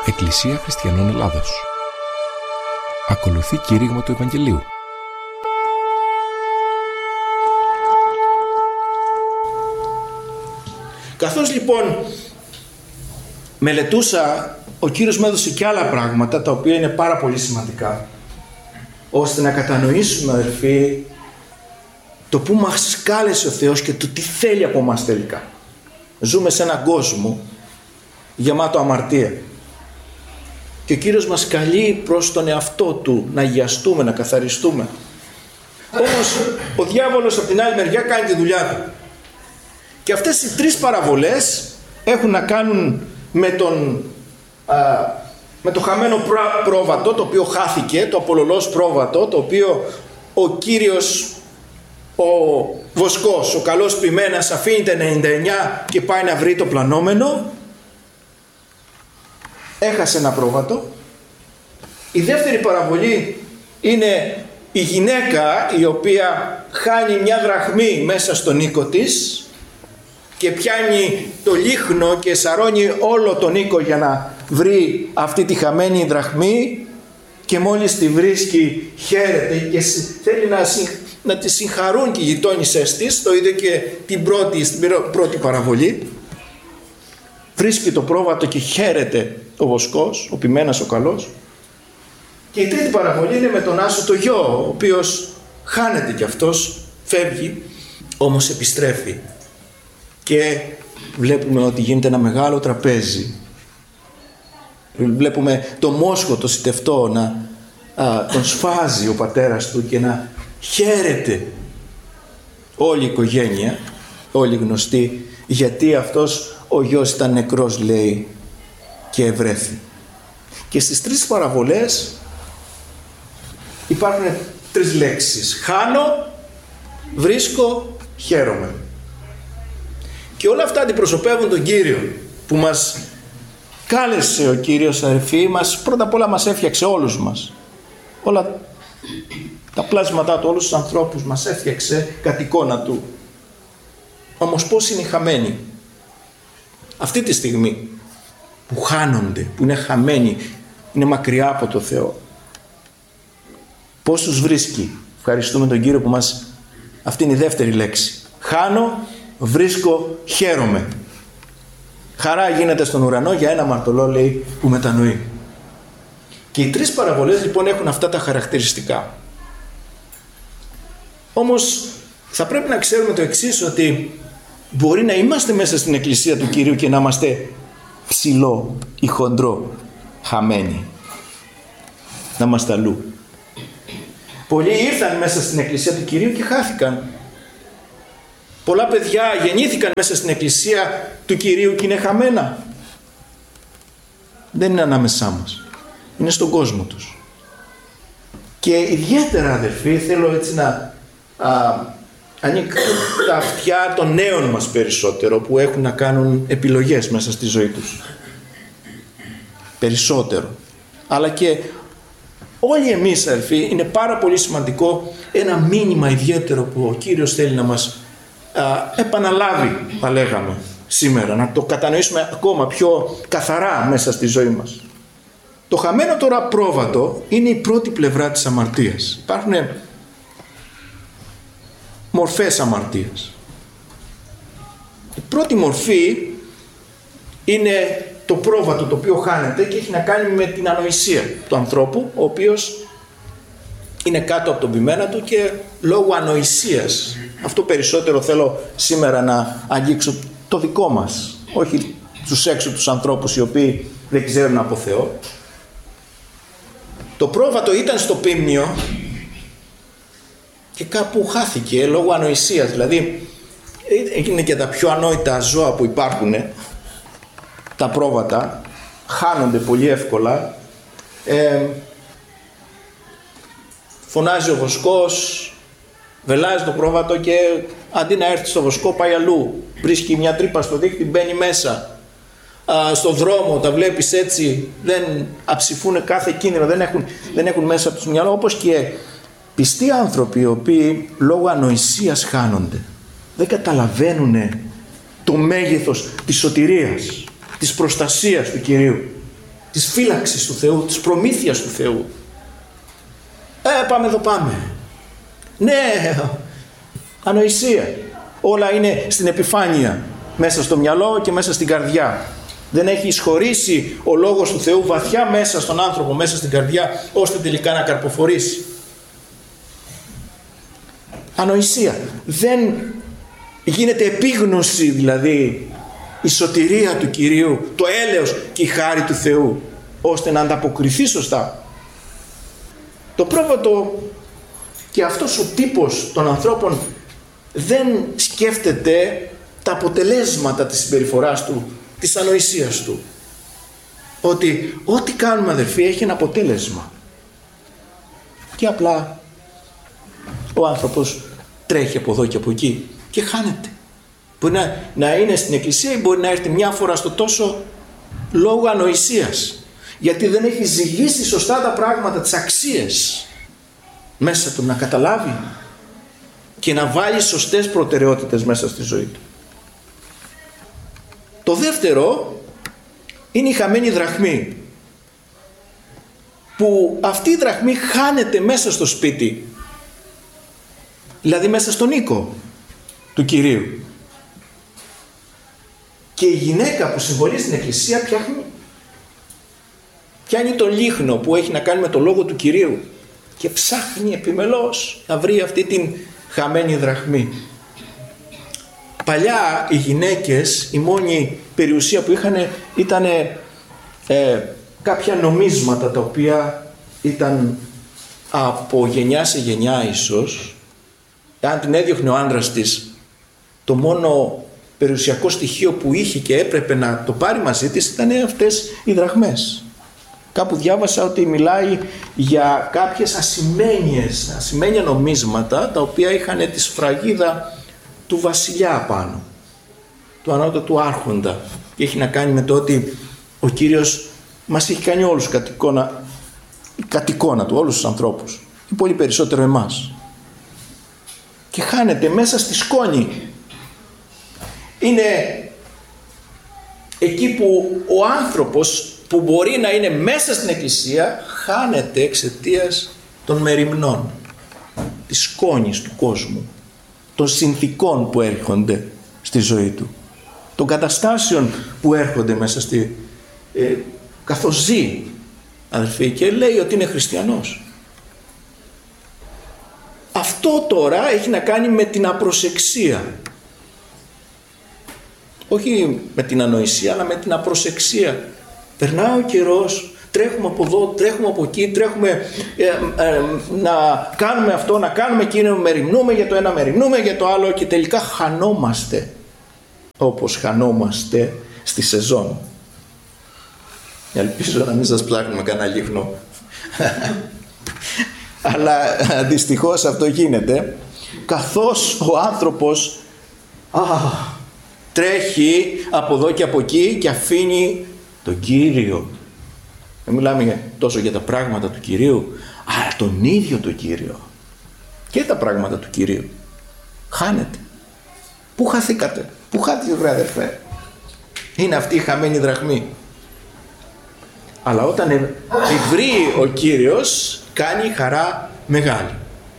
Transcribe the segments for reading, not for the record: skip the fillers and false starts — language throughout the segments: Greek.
Εκκλησία Χριστιανών Ελλάδος. Ακολουθεί κήρυγμα του Ευαγγελίου. Καθώς λοιπόν μελετούσα, ο Κύριος μου έδωσε και άλλα πράγματα τα οποία είναι πάρα πολύ σημαντικά, ώστε να κατανοήσουμε, αδελφοί, το που μας κάλεσε ο Θεός και το τι θέλει από μας τελικά. Ζούμε σε έναν κόσμο γεμάτο αμαρτία και ο Κύριος μας καλεί προς τον εαυτό Του να αγιαστούμε, να καθαριστούμε. Όμως ο διάβολος από την άλλη μεριά κάνει τη δουλειά του. Και αυτές οι τρεις παραβολές έχουν να κάνουν με το χαμένο πρόβατο, το οποίο χάθηκε, το απολωλός πρόβατο, το οποίο ο Κύριος, ο βοσκός, ο καλός ποιμένας, αφήνει τα 99 και πάει να βρει το πλανόμενο. Έχασε ένα πρόβατο. Η δεύτερη παραβολή είναι η γυναίκα η οποία χάνει μια δραχμή μέσα στον οίκο της και πιάνει το λίχνο και σαρώνει όλο τον οίκο για να βρει αυτή τη χαμένη δραχμή, και μόλις τη βρίσκει χαίρεται και θέλει να τη συγχαρούν και οι γειτόνισσες της. Το είδε και στην πρώτη παραβολή. Βρίσκει το πρόβατο και χαίρεται ο βοσκός, ο ποιμένας ο καλός. Και η τρίτη παραβολή είναι με τον Άσο το γιο, ο οποίος χάνεται κι αυτός, φεύγει, όμως επιστρέφει. Και βλέπουμε ότι γίνεται ένα μεγάλο τραπέζι. Βλέπουμε το μόσχο, το σιτευτό, να τον σφάζει ο πατέρας του και να χαίρεται όλη η οικογένεια, όλοι γνωστοί, γιατί αυτός ο γιος ήταν νεκρός, λέει, και ευρέθη. Και στις τρεις παραβολές υπάρχουν τρεις λέξεις: χάνω, βρίσκω, χαίρομαι. Και όλα αυτά αντιπροσωπεύουν τον Κύριο που μας κάλεσε ο Κύριος, αδελφοί μας. Πρώτα απ' όλα μας έφτιαξε όλους μας, όλα τα πλάσματά του, όλους τους ανθρώπους μας έφτιαξε κατ' εικόνα του. Όμως πώς είναι οι χαμένοι αυτή τη στιγμή που χάνονται, που είναι χαμένοι, είναι μακριά από το Θεό? Πώς τους βρίσκει? Ευχαριστούμε τον Κύριο που μας, αυτή είναι η δεύτερη λέξη: χάνω, βρίσκω, χαίρομαι. Χαρά γίνεται στον ουρανό για ένα αμαρτωλό, λέει, που μετανοεί. Και οι τρεις παραβολές λοιπόν έχουν αυτά τα χαρακτηριστικά. Όμως θα πρέπει να ξέρουμε το εξής, ότι μπορεί να είμαστε μέσα στην εκκλησία του Κυρίου και να είμαστε ψηλό ή χοντρό χαμένοι, να είμαστε αλλού. Πολλοί ήρθαν μέσα στην εκκλησία του Κυρίου και χάθηκαν. Πολλά παιδιά γεννήθηκαν μέσα στην εκκλησία του Κυρίου και είναι χαμένα. Δεν είναι ανάμεσά μας, είναι στον κόσμο τους. Και ιδιαίτερα, αδελφοί, θέλω έτσι να ανοίξω τα αυτιά των νέων μας περισσότερο, που έχουν να κάνουν επιλογές μέσα στη ζωή τους περισσότερο. Αλλά και όλοι εμείς, αδελφοί, είναι πάρα πολύ σημαντικό ένα μήνυμα ιδιαίτερο που ο Κύριος θέλει να μας επαναλάβει, θα λέγαμε σήμερα, να το κατανοήσουμε ακόμα πιο καθαρά μέσα στη ζωή μας. Το χαμένο τώρα πρόβατο είναι η πρώτη πλευρά της αμαρτίας. Υπάρχουν μορφές αμαρτίας. Η πρώτη μορφή είναι το πρόβατο το οποίο χάνεται και έχει να κάνει με την ανοησία του ανθρώπου, ο οποίος είναι κάτω από τον ποιμένα του και λόγω ανοησίας, αυτό περισσότερο θέλω σήμερα να αγγίξω το δικό μας, όχι τους έξω τους ανθρώπους οι οποίοι δεν ξέρουν από Θεό. Το πρόβατο ήταν στο ποίμνιο και κάπου χάθηκε λόγω ανοησίας. Δηλαδή είναι και τα πιο ανόητα ζώα που υπάρχουν, τα πρόβατα χάνονται πολύ εύκολα. Φωνάζει ο βοσκός, βελάζει το πρόβατο και αντί να έρθει στο βοσκό πάει αλλού. Βρίσκει μια τρύπα στο δίχτυ, μπαίνει μέσα. Στο δρόμο τα βλέπεις έτσι, δεν αψηφούν κάθε κίνδυνο, δεν έχουν μέσα τους μυαλό. Όπως και πιστοί άνθρωποι οι οποίοι λόγω ανοησίας χάνονται. Δεν καταλαβαίνουν το μέγεθος της σωτηρίας, της προστασίας του Κυρίου. της φύλαξης του Θεού, της προμήθειας του Θεού. Πάμε εδώ πάμε. Ναι, ανοησία. Όλα είναι στην επιφάνεια, μέσα στο μυαλό και μέσα στην καρδιά. Δεν έχει εισχωρήσει ο λόγος του Θεού βαθιά μέσα στον άνθρωπο, μέσα στην καρδιά, ώστε τελικά να καρποφορήσει. Ανοησία. Δεν γίνεται επίγνωση, δηλαδή η σωτηρία του Κυρίου, το έλεος και η χάρη του Θεού, ώστε να ανταποκριθεί σωστά. Το πρόβατο και αυτός ο τύπος των ανθρώπων δεν σκέφτεται τα αποτελέσματα της συμπεριφοράς του, της ανοησίας του. Ότι ό,τι κάνουμε, αδερφοί, έχει ένα αποτέλεσμα. Και απλά ο άνθρωπος τρέχει από εδώ και από εκεί και χάνεται. Μπορεί να είναι στην εκκλησία ή μπορεί να έρθει μια φορά στο τόσο λόγω ανοησίας. Γιατί δεν έχει ζυγίσει σωστά τα πράγματα, τις αξίες μέσα του, να καταλάβει και να βάλει σωστές προτεραιότητες μέσα στη ζωή του. Το δεύτερο είναι η χαμένη δραχμή, που αυτή η δραχμή χάνεται μέσα στο σπίτι, δηλαδή μέσα στον οίκο του Κυρίου. Και η γυναίκα που συμβολεί στην εκκλησία πιάνει το λίχνο που έχει να κάνει με το λόγο του Κυρίου και ψάχνει επιμελώς να βρει αυτή την χαμένη δραχμή. Παλιά οι γυναίκες, η μόνη περιουσία που είχαν ήταν κάποια νομίσματα, τα οποία ήταν από γενιά σε γενιά ίσως. Αν την έδιωχνε ο άντρας της, το μόνο περιουσιακό στοιχείο που είχε και έπρεπε να το πάρει μαζί της ήταν αυτές οι δραχμές. Κάπου διάβασα ότι μιλάει για κάποιες ασημένια νομίσματα, τα οποία είχαν τη σφραγίδα του βασιλιά πάνω, του ανώτατου άρχοντα, και έχει να κάνει με το ότι ο Κύριος μας έχει κάνει όλους κατ' εικόνα του, όλους τους ανθρώπους, ή πολύ περισσότερο εμάς, και χάνεται μέσα στη σκόνη. Είναι εκεί που ο άνθρωπος που μπορεί να είναι μέσα στην εκκλησία χάνεται εξαιτίας των μεριμνών, της σκόνης του κόσμου, των συνθηκών που έρχονται στη ζωή του, των καταστάσεων που έρχονται μέσα καθώς ζει, αδελφοί, και λέει ότι είναι χριστιανός. Αυτό τώρα έχει να κάνει με την απροσεξία. Όχι με την ανοησία, αλλά με την απροσεξία. Περνάει ο καιρός, τρέχουμε από εδώ, τρέχουμε από εκεί, τρέχουμε να κάνουμε αυτό, να κάνουμε εκείνο, μεριμνούμε για το ένα, μεριμνούμε για το άλλο, και τελικά χανόμαστε, όπως χανόμαστε στη σεζόν. Ελπίζω να μην σας πλάκνουμε κανένα λίχνο. Αλλά δυστυχώς αυτό γίνεται, καθώς ο άνθρωπος τρέχει από εδώ και από εκεί και αφήνει τον Κύριο. Δεν μιλάμε τόσο για τα πράγματα του Κυρίου, αλλά τον ίδιο τον Κύριο και τα πράγματα του Κυρίου. Χάνεται. Πού χαθήκατε? Πού χάθηκε, βρε αδερφέ? Είναι αυτή η χαμένη δραχμή. Αλλά όταν τη βρει ο Κύριος, κάνει χαρά μεγάλη.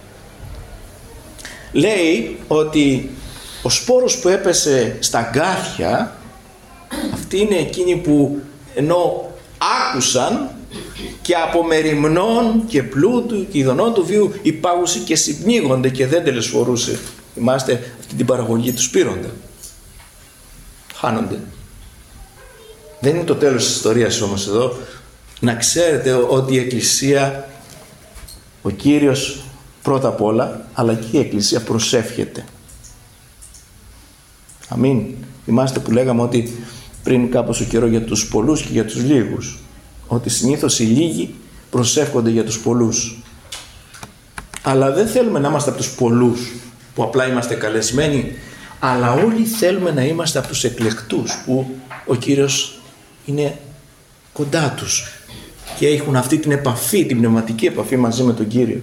Λέει ότι ο σπόρος που έπεσε στα αγκάθια, αυτοί είναι εκείνοι που ενώ άκουσαν και από μεριμνών και πλούτου και ειδονών του βίου υπάγουσι και συμπνίγονται και δεν τελεσφορούσε. Θυμάστε αυτή την παραγωγή του Σπύροντα. Χάνονται. Δεν είναι το τέλος της ιστορίας όμως εδώ. Να ξέρετε ότι η Εκκλησία, ο Κύριος πρώτα απ' όλα, αλλά και η Εκκλησία προσεύχεται. Αμήν. Θυμάστε που λέγαμε ότι πριν κάποιο καιρό για τους πολλούς και για τους λίγους, ότι συνήθως οι λίγοι προσεύχονται για τους πολλούς. Αλλά δεν θέλουμε να είμαστε από τους πολλούς που απλά είμαστε καλεσμένοι, αλλά όλοι θέλουμε να είμαστε από τους εκλεκτούς που ο Κύριος είναι κοντά τους και έχουν αυτή την επαφή, την πνευματική επαφή μαζί με τον Κύριο.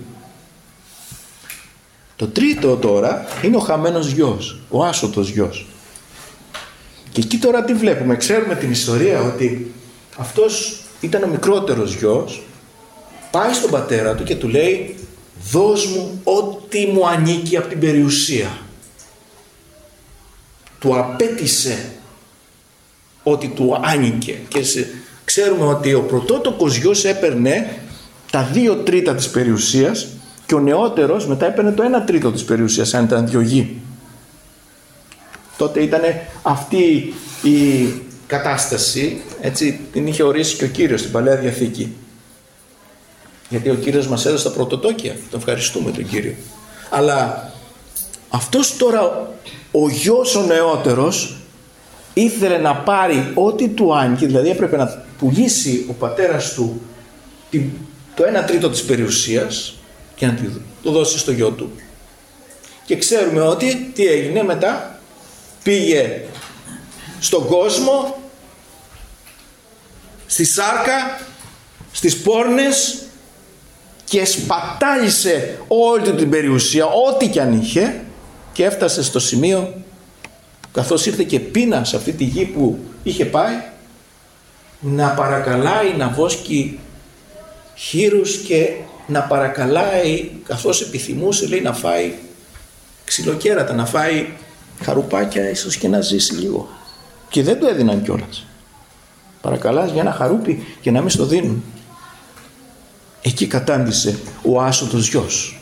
Το τρίτο τώρα είναι ο χαμένος γιος, ο άσωτος γιος. Και εκεί τώρα τι βλέπουμε? Ξέρουμε την ιστορία ότι αυτός ήταν ο μικρότερος γιος, πάει στον πατέρα του και του λέει, δώσ' μου ό,τι μου ανήκει από την περιουσία. Του απέτησε ό,τι του άνοικε. Και ξέρουμε ότι ο πρωτότοκος γιος έπαιρνε τα 2/3 της περιουσίας και ο νεότερος μετά έπαιρνε το 1/3 της περιουσίας, αν ήταν 2 γη. Τότε ήταν αυτή η κατάσταση, έτσι την είχε ορίσει και ο Κύριος στην Παλαιά Διαθήκη. Γιατί ο Κύριος μας έδωσε τα πρωτοτόκια, τον ευχαριστούμε τον Κύριο. Αλλά αυτός τώρα ο γιος ο νεότερος ήθελε να πάρει ό,τι του άνοιγε, δηλαδή έπρεπε να πουλήσει ο πατέρας του το 1/3 της περιουσίας και να το δώσει στο γιο του. Και ξέρουμε ότι τι έγινε μετά, πήγε στον κόσμο, στη σάρκα, στις πόρνες και σπατάλησε όλη την περιουσία, ό,τι κι αν είχε, και έφτασε στο σημείο, καθώς ήρθε και πείνα σε αυτή τη γη που είχε πάει, να παρακαλάει να βόσκει χείρους και να παρακαλάει, καθώς επιθυμούσε, λέει, να φάει ξυλοκέρατα, να φάει χαρουπάκια, ίσως και να ζήσει λίγο. Και δεν το έδιναν κιόλας. Παρακαλάς για ένα χαρούπι και να μην στο δίνουν. Εκεί κατάντησε ο άσωτος γιος.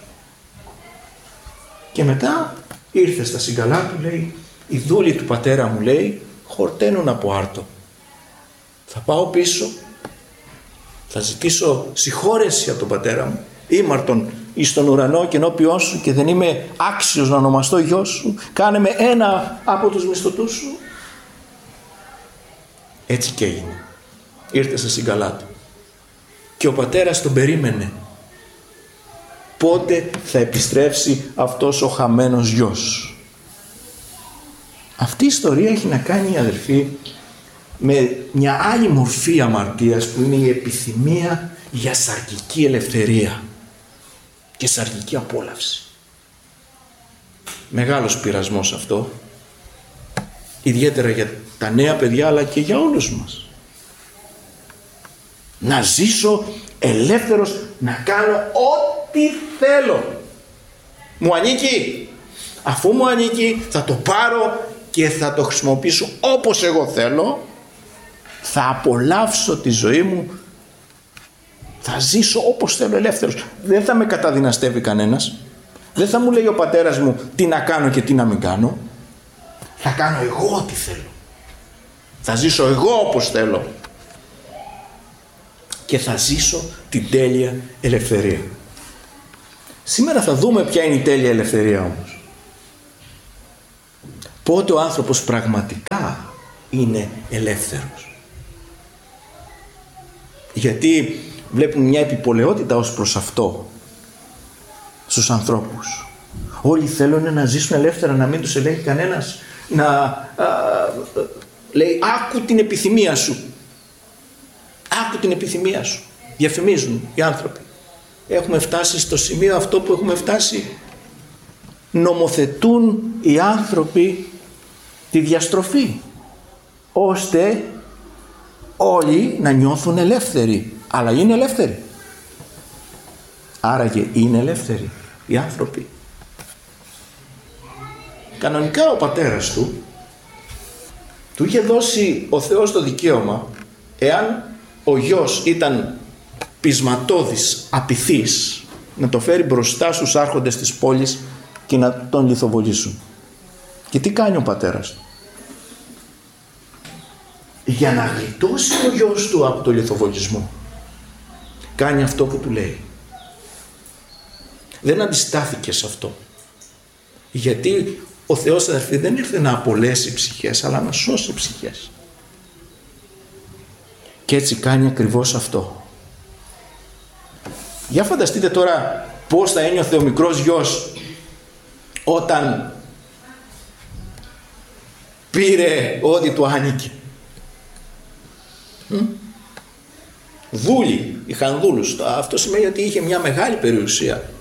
Και μετά ήρθε στα συγκαλά του, λέει, οι δούλοι του πατέρα μου, λέει, χορταίνουν από άρτο. Θα πάω πίσω, θα ζητήσω συγχώρεση από τον πατέρα μου, ήμαρτον εις τον ουρανό και ενώπιόν σου, και δεν είμαι άξιος να ονομαστώ γιος σου, κάνε με ένα από τους μισθωτούς σου. Έτσι και έγινε. Ήρθε στα συγκαλά του και ο πατέρας τον περίμενε. Πότε θα επιστρέψει αυτός ο χαμένος γιος? Αυτή η ιστορία έχει να κάνει, αδελφοί, με μια άλλη μορφή αμαρτίας, που είναι η επιθυμία για σαρκική ελευθερία και σαρκική απόλαυση. Μεγάλος πειρασμός αυτό, ιδιαίτερα για τα νέα παιδιά, αλλά και για όλους μας. Να ζήσω ελεύθερος, να κάνω ό,τι θέλω. Μου ανήκει. Αφού μου ανήκει, θα το πάρω και θα το χρησιμοποιήσω όπως εγώ θέλω. Θα απολαύσω τη ζωή μου. Θα ζήσω όπως θέλω ελεύθερος. Δεν θα με καταδυναστεύει κανένας. Δεν θα μου λέει ο πατέρας μου τι να κάνω και τι να μην κάνω. Θα κάνω εγώ ό,τι θέλω. Θα ζήσω εγώ όπως θέλω. Και θα ζήσω την τέλεια ελευθερία. Σήμερα θα δούμε ποια είναι η τέλεια ελευθερία όμως. Πότε ο άνθρωπος πραγματικά είναι ελεύθερος. Γιατί βλέπουμε μια επιπολαιότητα ως προς αυτό στους ανθρώπους. Όλοι θέλουν να ζήσουν ελεύθερα, να μην τους ελέγχει κανένας, να λέει άκου την επιθυμία σου. Άκου την επιθυμία σου. Διαφημίζουν οι άνθρωποι. Έχουμε φτάσει στο σημείο αυτό που έχουμε φτάσει. Νομοθετούν οι άνθρωποι τη διαστροφή, ώστε όλοι να νιώθουν ελεύθεροι. Αλλά είναι ελεύθεροι? Άραγε είναι ελεύθεροι οι άνθρωποι? Κανονικά ο πατέρας του είχε δώσει ο Θεός το δικαίωμα, εάν ο γιος ήταν πεισματώδης, απειθής, να το φέρει μπροστά στους άρχοντες της πόλης και να τον λιθοβολήσουν. Και τι κάνει ο πατέρας του? Για να γλιτώσει ο γιος του από το λιθοβολισμό, κάνει αυτό που του λέει. Δεν αντιστάθηκε σε αυτό. Γιατί ο Θεός, αδερφοί, δεν ήρθε να απολέσει ψυχές, αλλά να σώσει ψυχές. Και έτσι κάνει ακριβώς αυτό. Για φανταστείτε τώρα πώς θα ένιωθε ο μικρός γιος όταν πήρε ό,τι του άνοικε. Δούλοι, είχαν δούλους. Αυτό σημαίνει ότι είχε μια μεγάλη περιουσία.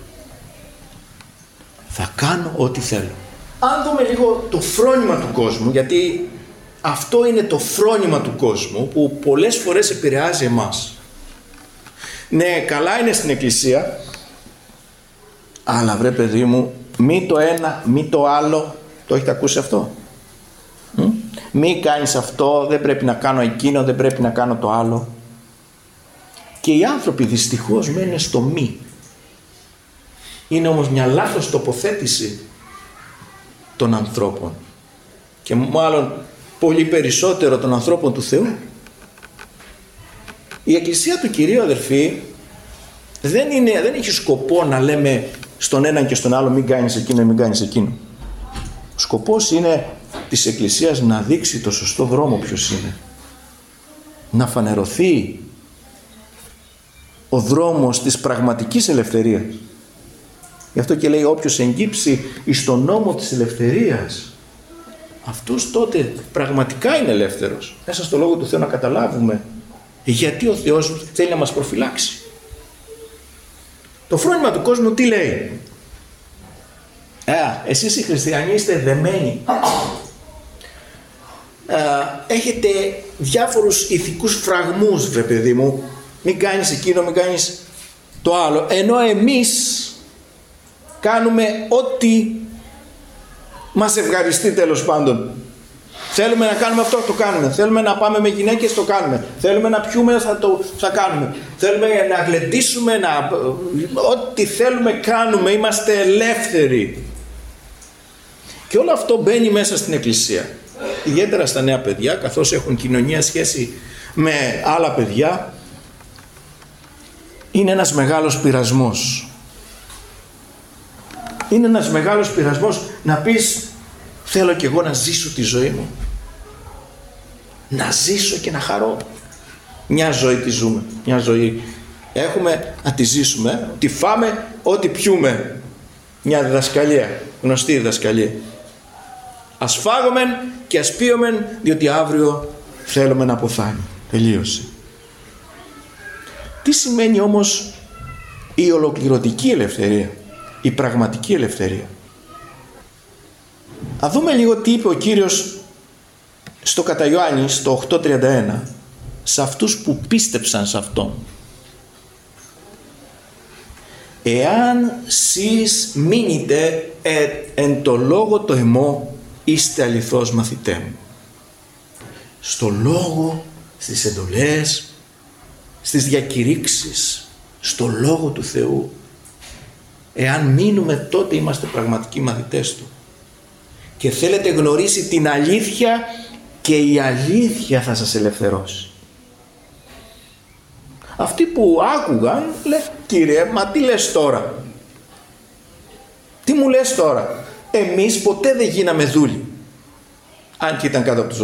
Θα κάνω ό,τι θέλω. Αν δούμε λίγο το φρόνημα του κόσμου, γιατί αυτό είναι το φρόνημα του κόσμου που πολλές φορές επηρεάζει εμάς. Ναι, καλά είναι στην εκκλησία, αλλά βρε παιδί μου, μη το ένα, μη το άλλο. Το έχετε ακούσει αυτό? Μη κάνεις αυτό, δεν πρέπει να κάνω εκείνο, δεν πρέπει να κάνω το άλλο. Και οι άνθρωποι δυστυχώς μένουν στο μη. Είναι όμως μια λάθος τοποθέτηση των ανθρώπων, και μάλλον πολύ περισσότερο των ανθρώπων του Θεού. Η Εκκλησία του Κυρίου, αδερφοί, δεν έχει σκοπό να λέμε στον έναν και στον άλλο μην κάνεις εκείνο, μην κάνεις εκείνο. Ο σκοπός είναι της Εκκλησίας να δείξει το σωστό δρόμο ποιος είναι. Να φανερωθεί ο δρόμος της πραγματικής ελευθερίας. Γι' αυτό και λέει όποιος εγκύψει εις τον νόμο της ελευθερίας, αυτός τότε πραγματικά είναι ελεύθερος. Μέσα στο Λόγο του Θεού να καταλάβουμε γιατί ο Θεός θέλει να μας προφυλάξει. Το φρόνημα του κόσμου τι λέει? Εσείς οι χριστιανοί είστε δεμένοι. Έχετε διάφορους ηθικούς φραγμούς, βρε παιδί μου. Μην κάνεις εκείνο, μην κάνεις το άλλο. Ενώ εμείς κάνουμε ό,τι μας ευχαριστεί, τέλος πάντων. Θέλουμε να κάνουμε αυτό, το κάνουμε. Θέλουμε να πάμε με γυναίκες, το κάνουμε. Θέλουμε να πιούμε, θα κάνουμε. Θέλουμε να γλεντήσουμε, ό,τι θέλουμε κάνουμε. Είμαστε ελεύθεροι. Και όλο αυτό μπαίνει μέσα στην Εκκλησία. Ιδιαίτερα στα νέα παιδιά, καθώς έχουν κοινωνία σχέση με άλλα παιδιά, είναι ένας μεγάλος πειρασμός. Είναι ένας μεγάλος πειρασμός να πεις θέλω κι εγώ να ζήσω τη ζωή μου. Να ζήσω και να χαρώ. Μια ζωή τη ζούμε. Μια ζωή έχουμε, να τη ζήσουμε. Τη φάμε, ό,τι πιούμε. Μια διδασκαλία, γνωστή διδασκαλία. Ας φάγομεν και ας πίωμεν, διότι αύριο θέλουμε να αποθάνει. Τελείωσε. Τι σημαίνει όμως η ολοκληρωτική ελευθερία, η πραγματική ελευθερία? Α δούμε λίγο τι είπε ο Κύριος στο κατά Ιωάννη, στο 8:31, σε αυτούς που πίστεψαν σε Αυτόν. Εάν σεις μείνετε εν το λόγο το εμό, είστε αληθώς μαθητέ μου. Στο λόγο, στις εντολές, στις διακηρύξεις, στο λόγο του Θεού, εάν μείνουμε, τότε είμαστε πραγματικοί μαθητές Του. Και θέλετε γνωρίσει την αλήθεια, και η αλήθεια θα σας ελευθερώσει. Αυτοί που άκουγαν λένε Κύριε, μα τι λες τώρα? Τι μου λες τώρα? Εμείς ποτέ δεν γίναμε δούλοι. Αν και ήταν κάτω από τους